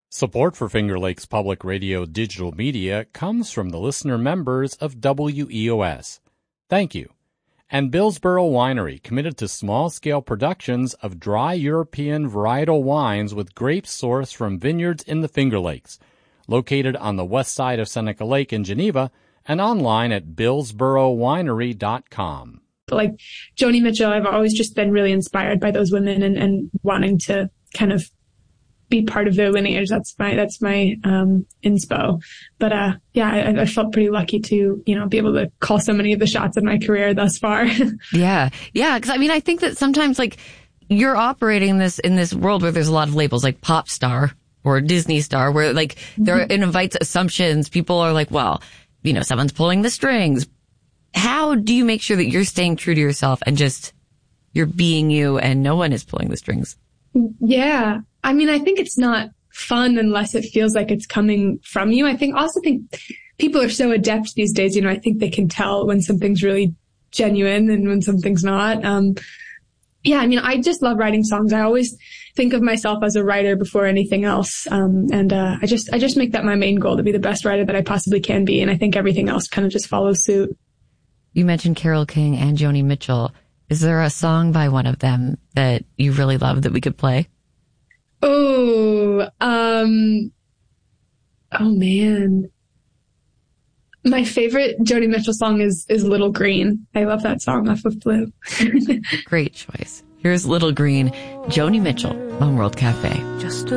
Support for Finger Lakes Public Radio digital media comes from the listener members of WEOS. Thank you. And Billsboro Winery, committed to small-scale productions of dry European varietal wines with grapes sourced from vineyards in the Finger Lakes, located on the west side of Seneca Lake in Geneva, and online at billsborowinery.com. Like Joni Mitchell, I've always just been really inspired by those women and wanting to kind of be part of their lineage. That's my inspo. But, I felt pretty lucky to, be able to call so many of the shots in my career thus far. Yeah. Yeah. Cause I think that sometimes like you're operating in this world where there's a lot of labels like pop star or Disney star where like it invites assumptions. People are like, well, someone's pulling the strings. How do you make sure that you're staying true to yourself and just you're being you and no one is pulling the strings? Yeah. I think it's not fun unless it feels like it's coming from you. I think people are so adept these days. I think they can tell when something's really genuine and when something's not. I just love writing songs. I always think of myself as a writer before anything else. I just make that my main goal, to be the best writer that I possibly can be. And I think everything else kind of just follows suit. You mentioned Carole King and Joni Mitchell. Is there a song by one of them that you really love that we could play? Oh man. My favorite Joni Mitchell song is Little Green. I love that song off of Blue. Great choice. Here's Little Green, Joni Mitchell on World Cafe. Just